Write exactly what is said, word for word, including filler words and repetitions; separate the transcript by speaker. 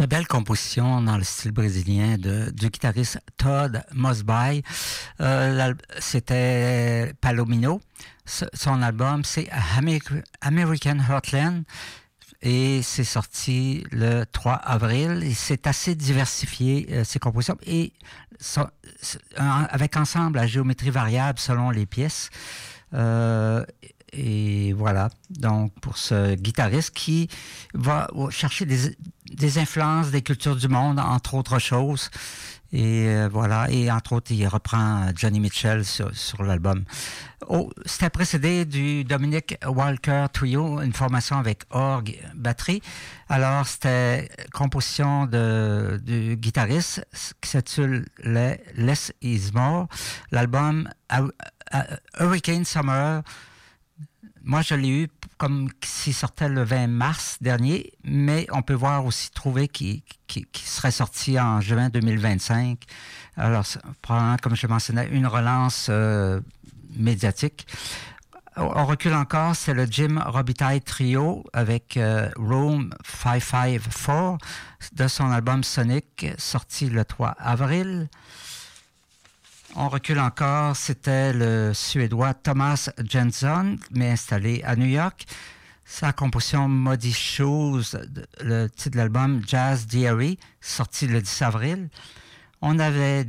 Speaker 1: Très belle composition dans le style brésilien de, du guitariste Todd Mosby. Euh, c'était Palomino. Son album, c'est American Heartland. Et c'est sorti le trois avril. Et c'est assez diversifié, euh, ces compositions. Et so, avec ensemble la géométrie variable selon les pièces. Euh, et voilà. Donc, pour ce guitariste qui va chercher des, des influences des cultures du monde, entre autres choses. Et euh, voilà. Et entre autres, il reprend Johnny Mitchell sur, sur l'album. Oh, c'était précédé du Dominic Walker Trio, une formation avec orgue, batterie. Alors, c'était composition de, du guitariste qui s'intitule Less Is More. L'album Hurricane Summer, moi, je l'ai eu comme s'il sortait le vingt mars dernier, mais on peut voir aussi trouver qu'il, qu'il, qu'il serait sorti en juin deux mille vingt-cinq. Alors, probablement, comme je mentionnais, une relance euh, médiatique. On recule encore, c'est le Jim Robitaille Trio avec euh, Room cinq cent cinquante-quatre de son album Sonic, sorti le trois avril. On recule encore, c'était le Suédois Thomas Jensson, mais installé à New York. Sa composition Muddy Shoes, le titre de l'album Jazz Diary, sorti le dix avril. On avait